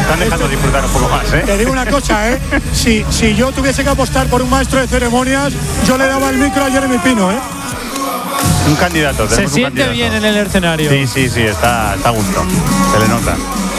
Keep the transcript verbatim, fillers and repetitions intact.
están dejando esto, disfrutar un poco más, ¿eh? Te digo una cosa, ¿eh? Si, si yo tuviese que apostar por un maestro de ceremonias, yo le daba el micro a Jeremy Pino, ¿eh? Un candidato. Se un siente candidato. bien en el escenario. Sí, sí, sí, está, está a gusto. Se le nota.